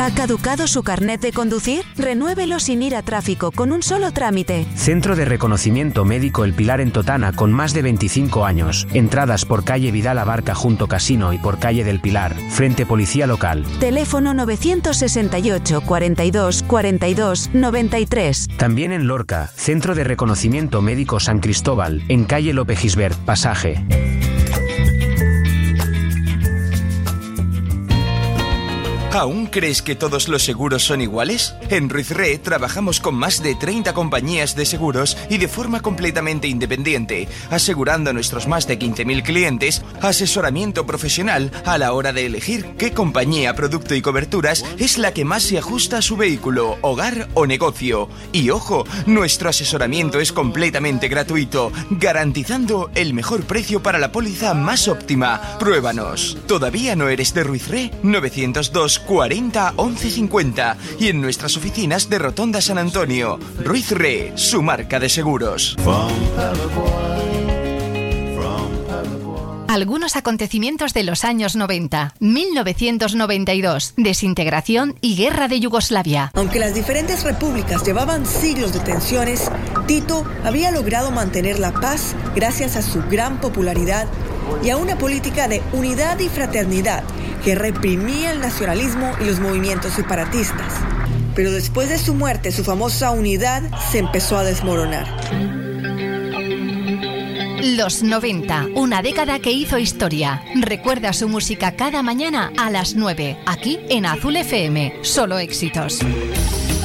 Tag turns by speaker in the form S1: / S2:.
S1: ¿Ha caducado su carnet de conducir? Renuévelo sin ir a tráfico con un solo trámite.
S2: Centro de Reconocimiento Médico El Pilar en Totana con más de 25 años. Entradas por calle Vidal Abarca junto Casino y por calle del Pilar, frente Policía Local.
S1: Teléfono 968 42 42 93.
S2: También en Lorca, Centro de Reconocimiento Médico San Cristóbal, en calle Lope Gisbert, Pasaje.
S3: ¿Aún crees que todos los seguros son iguales? En Ruiz Re trabajamos con más de 30 compañías de seguros y de forma completamente independiente, asegurando a nuestros más de 15.000 clientes asesoramiento profesional a la hora de elegir qué compañía, producto y coberturas es la que más se ajusta a su vehículo, hogar o negocio. Y ojo, nuestro asesoramiento es completamente gratuito, garantizando el mejor precio para la póliza más óptima. Pruébanos. ¿Todavía no eres de Ruiz Re? 902 40 11 50 y en nuestras oficinas de Rotonda San Antonio. Ruiz Re, su marca de seguros.
S4: Algunos acontecimientos de los años 90. 1992. Desintegración y guerra de Yugoslavia.
S5: Aunque las diferentes repúblicas llevaban siglos de tensiones, Tito había logrado mantener la paz gracias a su gran popularidad y a una política de unidad y fraternidad que reprimía el nacionalismo y los movimientos separatistas. Pero después de su muerte, su famosa unidad se empezó a desmoronar.
S4: Los 90, una década que hizo historia. Recuerda su música cada mañana a las 9, aquí en Azul FM. Solo éxitos.